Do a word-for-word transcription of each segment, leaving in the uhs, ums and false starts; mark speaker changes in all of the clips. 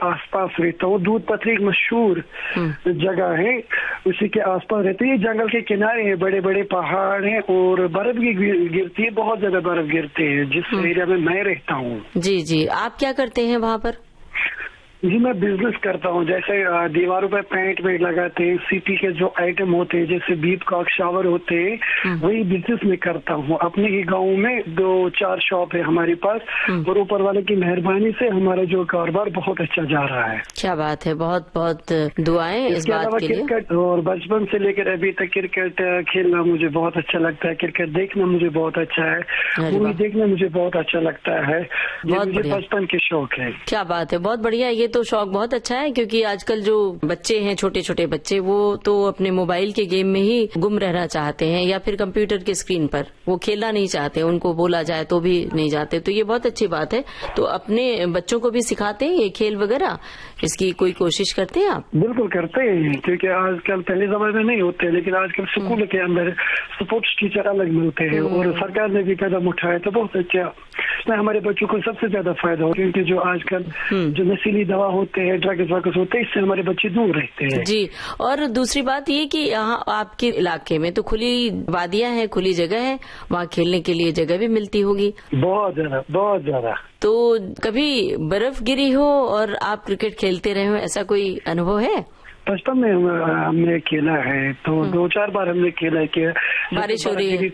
Speaker 1: आसपास रहता हूँ। दूध पथरी एक मशहूर जगह है, उसी के आसपास रहते हैं। जंगल के किनारे हैं, बड़े बड़े पहाड़ हैं और बर्फ भी गिरती है, बहुत ज्यादा बर्फ गिरते हैं जिस एरिया में मैं रहता हूँ।
Speaker 2: जी जी, आप क्या करते हैं वहाँ पर?
Speaker 1: जी मैं बिजनेस करता हूँ, जैसे दीवारों पर पेंट वेंट लगाते हैं, सिटी के जो आइटम होते हैं जैसे बीप कॉक शावर होते हैं, वही बिजनेस में करता हूँ। अपने ही गांव में दो चार शॉप है हमारे पास और ऊपर वाले की मेहरबानी से हमारा जो कारोबार बहुत अच्छा जा रहा है।
Speaker 2: क्या बात है, बहुत बहुत दुआएं इस बात के लिए।
Speaker 1: क्रिकेट और बचपन से लेकर अभी तक क्रिकेट खेलना मुझे बहुत अच्छा लगता है, क्रिकेट देखना मुझे बहुत अच्छा है, मूवी देखना मुझे बहुत अच्छा लगता है, ये मुझे बचपन के शौक है।
Speaker 2: क्या बात है, बहुत बढ़िया। ये तो शौक बहुत अच्छा है, क्योंकि आजकल जो बच्चे हैं, छोटे छोटे बच्चे, वो तो अपने मोबाइल के गेम में ही गुम रहना चाहते हैं या फिर कंप्यूटर के स्क्रीन पर, वो खेलना नहीं चाहते, उनको बोला जाए तो भी नहीं जाते। तो ये बहुत अच्छी बात है। तो अपने बच्चों को भी सिखाते हैं ये खेल वगैरह, इसकी कोई कोशिश करते हैं आप?
Speaker 1: बिल्कुल करते हैं, क्योंकि आजकल पहले जमाने में नहीं होते, लेकिन आजकल स्कूल के अंदर स्पोर्ट्स टीचर अलग मिलते हैं और सरकार ने भी कदम उठाया तो बहुत अच्छा। इसमें हमारे बच्चों को सबसे ज्यादा फायदा हो, क्योंकि जो आजकल जो नशीली दवा होते हैं, ड्रग्स वग्स होते हैं, इससे हमारे बच्चे दूर रहते हैं।
Speaker 2: जी, और दूसरी बात ये कि यहाँ आपके इलाके में तो खुली वादियां हैं, खुली जगह है, वहाँ खेलने के लिए जगह भी मिलती होगी।
Speaker 1: बहुत ज्यादा, बहुत ज्यादा।
Speaker 2: तो कभी बर्फ गिरी हो और आप क्रिकेट खेलते रहे हो, ऐसा कोई अनुभव है?
Speaker 1: बचपन में हमने खेला है, तो दो चार बार हमने खेला है कि
Speaker 2: बारिश हो रही है,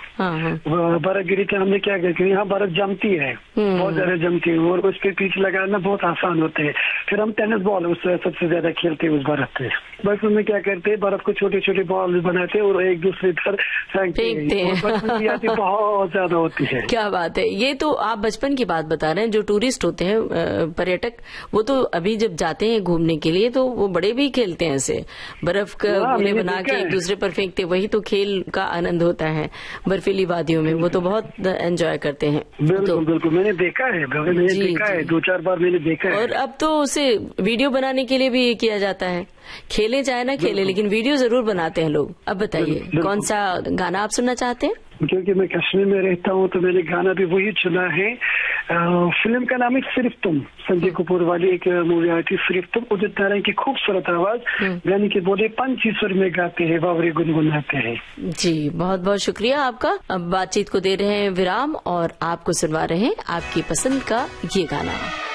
Speaker 1: बर्फ गिरी थी, हमने क्या किया, यहाँ बर्फ जमती है, बहुत ज्यादा जमती है और उस पे पिच लगाना बहुत आसान होते है। फिर हम टेनिस बॉल उससे सबसे ज्यादा खेलते हैं उस बर्फ पे। बस उसमें क्या करते हैं, बर्फ को छोटे छोटे बॉल बनाते और एक दूसरे पर फेंकते हैं, बहुत ज्यादा होती है।
Speaker 2: क्या बात है, ये तो आप बचपन की बात बता रहे हैं। जो टूरिस्ट होते हैं, पर्यटक, वो तो अभी जब जाते हैं घूमने के लिए तो वो बड़े भी खेलते हैं ऐसे, बर्फ का गोले बना के एक दूसरे पर फेंकते, वही तो खेल का आनंद होता है बर्फीली वादियों में, वो तो बहुत एंजॉय करते हैं।
Speaker 1: बिल्कुल
Speaker 2: तो,
Speaker 1: बिल्कुल मैंने देखा है, मैंने जी, देखा जी. है, दो चार बार मैंने देखा है।
Speaker 2: और अब तो उसे वीडियो बनाने के लिए भी ये किया जाता है, खेले चाहे ना खेले, लेकिन वीडियो जरूर बनाते हैं लोग। अब बताइए कौन सा गाना आप सुनना चाहते हैं?
Speaker 1: क्योंकि मैं कश्मीर में रहता हूँ तो मैंने गाना भी वही चुना है। आ, फिल्म का नाम है सिर्फ तुम, संजय कपूर वाली एक मूवी आई थी सिर्फ तुम। उदित नारायण की खूबसूरत आवाज, गाने के बोले पंछी स्वर में गाते हैं, बावरे गुनगुनाते हैं। जी,
Speaker 2: बहुत बहुत शुक्रिया आपका। अब बातचीत को दे रहे हैं विराम और आपको सुनवा रहे हैं आपकी पसंद का ये गाना।